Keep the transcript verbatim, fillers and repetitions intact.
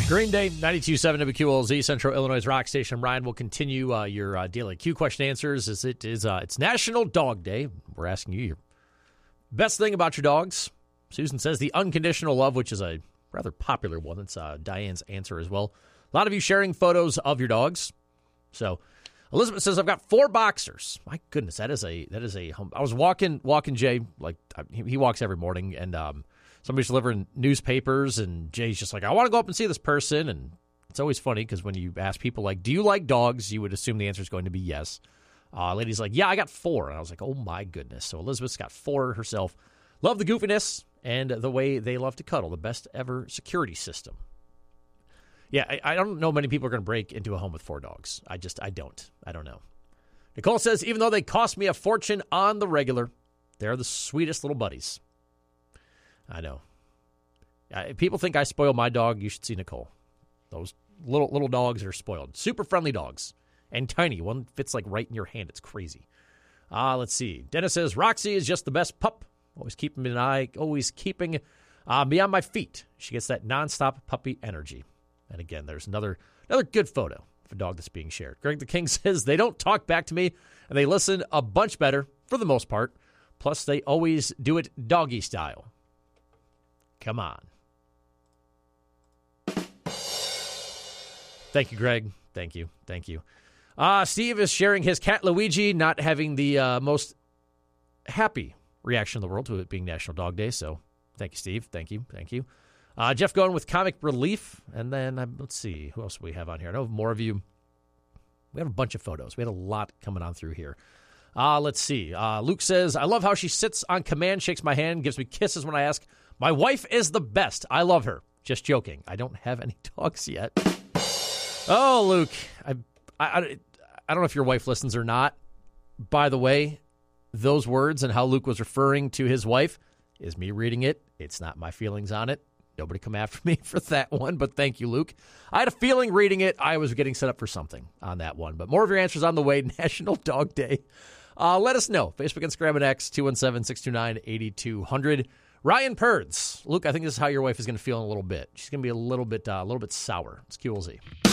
Green Day, ninety-two point seven W Q L Z, Central Illinois Rock Station. Ryan will continue uh, your uh, daily Q question answers as it is. Uh, it's National Dog Day. We're asking you your best thing about your dogs. Susan says the unconditional love, which is a rather popular one. That's uh, Diane's answer as well. A lot of you sharing photos of your dogs. So Elizabeth says, I've got four boxers. My goodness, that is a that is a. Hum- I was walking walking Jay, like he, he walks every morning, and um, somebody's delivering newspapers, and Jay's just like, I want to go up and see this person. And it's always funny because when you ask people, like, do you like dogs? You would assume the answer is going to be yes. Uh, lady's like, yeah, I got four. And I was like, oh, my goodness. So Elizabeth's got four herself. Love the goofiness and the way they love to cuddle. The best ever security system. Yeah, I, I don't know many people are going to break into a home with four dogs. I just, I don't. I don't know. Nicole says, even though they cost me a fortune on the regular, they're the sweetest little buddies. I know. Uh, if people think I spoil my dog, you should see Nicole. Those little little dogs are spoiled. Super friendly dogs. And tiny. One fits like right in your hand. It's crazy. Uh, let's see. Dennis says, Roxy is just the best pup. Always keeping an eye, always keeping uh, me on my feet. She gets that nonstop puppy energy. And again, there's another another good photo of a dog that's being shared. Greg the King says, they don't talk back to me, and they listen a bunch better, for the most part. Plus, they always do it doggy style. Come on. Thank you, Greg. Thank you. Thank you. Uh, Steve is sharing his cat Luigi not having the uh, most happy reaction in the world to it being National Dog Day. So thank you, Steve. Thank you. Thank you. Uh, Jeff going with comic relief. And then uh, let's see. Who else do we have on here? I know more of you. We have a bunch of photos. We had a lot coming on through here. Uh, let's see. Uh, Luke says, I love how she sits on command, shakes my hand, gives me kisses when I ask. My wife is the best. I love her. Just joking. I don't have any dogs yet. Oh, Luke. I, I, I don't know if your wife listens or not. By the way, those words and how Luke was referring to his wife is me reading it. It's not my feelings on it. Nobody come after me for that one, but thank you, Luke. I had a feeling reading it. I was getting set up for something on that one. But more of your answers on the way. National Dog Day. Uh, let us know. Facebook, Instagram, and X, two one seven, six two nine, eight two zero zero. Ryan Purds. Luke, I think this is how your wife is going to feel in a little bit. She's going to be a little bit uh, a little bit sour. It's Q L Z.